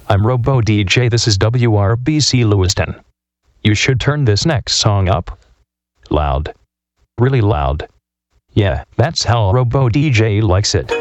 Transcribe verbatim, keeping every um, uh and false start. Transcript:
I'm Robo D J, this is W R B C Lewiston. You should turn this next song up. Loud. Really loud. Yeah, that's how Robo D J likes it.